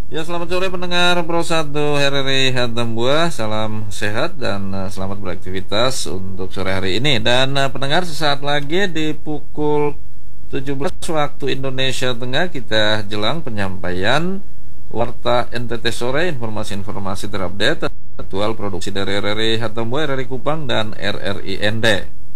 Ya, selamat sore pendengar Pro 1 RRI Hatambua. Salam sehat dan selamat beraktivitas untuk sore hari ini. Dan pendengar, sesaat lagi di pukul 17 waktu Indonesia Tengah kita jelang penyampaian Warta NTT Sore, informasi-informasi terupdate aktual produksi dari RRI Hatambua, RRI Kupang, dan RRI Ende.